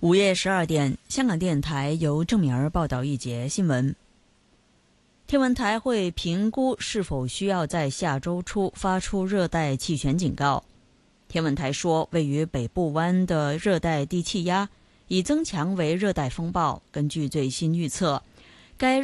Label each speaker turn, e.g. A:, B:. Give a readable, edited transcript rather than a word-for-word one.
A: 午夜12点，香港电台由郑敏儿报道一节新闻。天文台会评估是否需要在下周初发出热带气旋警告。天文台说，位于北部湾的热带低气压已增强为热带风暴，根据最新预测，该